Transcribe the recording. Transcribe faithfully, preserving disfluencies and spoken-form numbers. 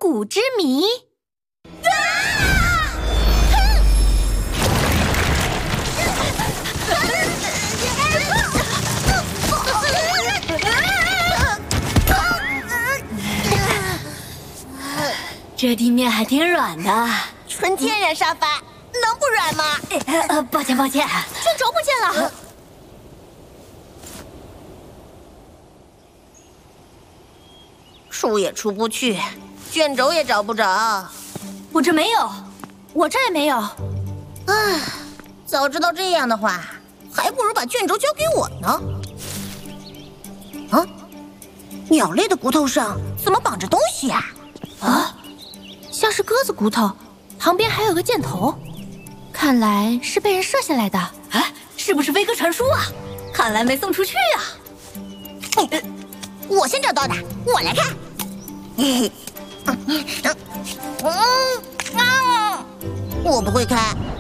骨之谜。这地面还挺软的， 纯天然沙发，能不软吗？ 呃呃，抱歉抱歉， 卷轴不见了。出也出不去，卷轴也找不着。 我这没有，我这也没有。 唉，早知道这样的话，还不如把卷轴交给我呢。啊，鸟类的骨头上怎么绑着东西呀？ 啊，像是鸽子骨头，旁边还有个箭头，看来是被人射下来的。啊，是不是飞鸽传书啊？看来没送出去啊。 呃、我先找到的，我来看。嘿嘿，嗯啊，我不会开。